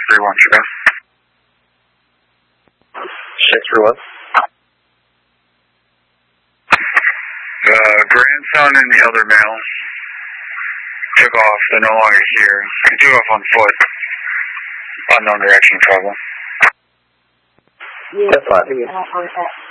631, Chicago. 631. The grandson and the other male took off. They're no longer here. They took off on foot. Unknown direction of travel. That's fine.